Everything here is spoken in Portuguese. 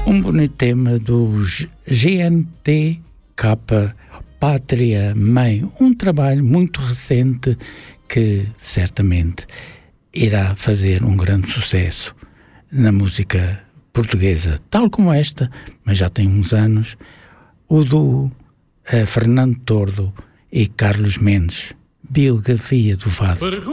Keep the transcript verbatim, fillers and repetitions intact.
Um bonito tema do G N T K, Pátria Mãe, um trabalho muito recente que certamente irá fazer um grande sucesso na música portuguesa, tal como esta, mas já tem uns anos, o do uh, Fernando Tordo e Carlos Mendes, Biografia do Fado.